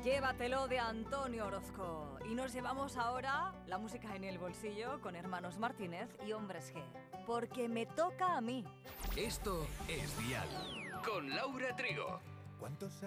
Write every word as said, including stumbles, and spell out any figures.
Llévatelo de Antonio Orozco. Y nos llevamos ahora la música en el bolsillo con Hermanos Martínez y Hombres G. Porque me toca a mí. Esto es Dial con Laura Trigo. ¿Cuántos